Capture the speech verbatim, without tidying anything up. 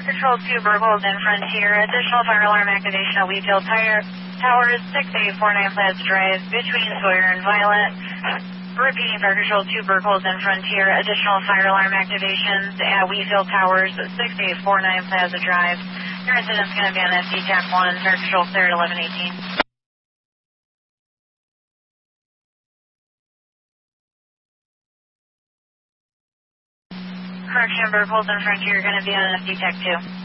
Control two, Burgles and Frontier. Additional fire alarm activation at Wheatfield Tire Towers, six eight four nine Plaza Drive, between Sawyer and Violet. Repeating, Fire Control two, Burgles and Frontier. Additional fire alarm activations at Wheatfield Towers, six eight four nine Plaza Drive. Your incident's going to be on S D T A C one, Fire Control clear at eleven eighteen. Correction, Burgles and Frontier are going to be on S D T A C two.